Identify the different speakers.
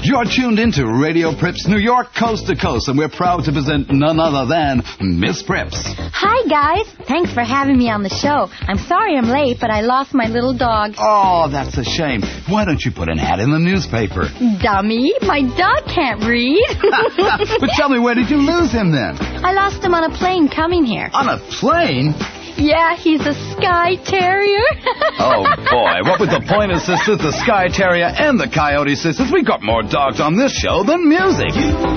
Speaker 1: You're tuned into Radio Prips New York Coast to Coast, and we're proud to present none other than Miss Prips.
Speaker 2: Hi, guys. Thanks for having me on the show. I'm sorry I'm late, but I lost my little dog.
Speaker 1: Oh, that's a shame. Why don't you put an ad in the newspaper?
Speaker 2: Dummy, my dog can't read.
Speaker 1: But tell me, where did you lose him then?
Speaker 2: I lost him on a plane coming here.
Speaker 1: On a plane?
Speaker 2: Yeah, he's a Skye Terrier.
Speaker 1: Oh, boy. What with the Pointer Sisters, the Skye Terrier, and the Coyote Sisters, we got more dogs on this show than music.